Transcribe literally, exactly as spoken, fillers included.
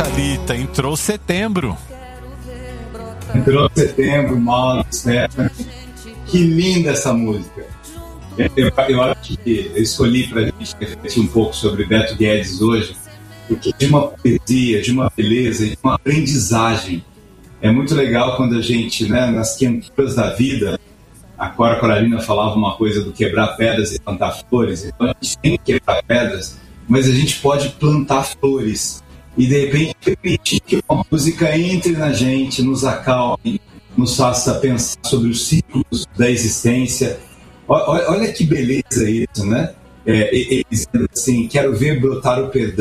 Thalita, entrou setembro. Entrou setembro, Mauro, Stefano. Que linda essa música. Eu, eu acho que eu escolhi para a gente refletir um pouco sobre Beto Guedes hoje, porque de uma poesia, de uma beleza, de uma aprendizagem. É muito legal quando a gente, né, nas quenturas da vida, a Cora Coralina falava uma coisa do quebrar pedras e plantar flores. Então a gente tem que quebrar pedras, mas a gente pode plantar flores. E de repente permitir que uma música entre na gente, nos acalme, nos faça pensar sobre os ciclos da existência. Olha, olha que beleza isso, né? É, é, é, assim, quero ver brotar o perdão.